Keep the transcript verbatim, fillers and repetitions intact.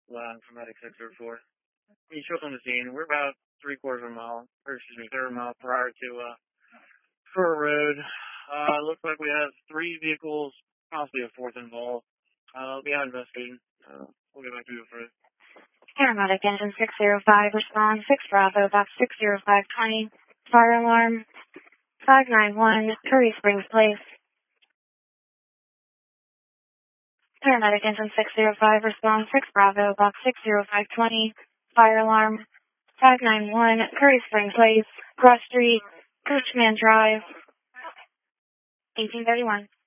Line from Medic six oh four. You show up on the scene. We're about three quarters of a mile, or excuse me, third mile prior to uh, Fur Road. Uh, looks like we have three vehicles, possibly a fourth involved. Uh, we are investigating. Uh, we'll get back to you for it. Paramedic engine six oh five, respond six Bravo, box six oh five twenty, fire alarm five nine one, Curry Springs Place. Paramedic engine six oh five, respond six Bravo, box six oh five twenty, fire alarm five nine one, Curry Springs Place, Cross Street, Coachman Drive, eighteen thirty-one.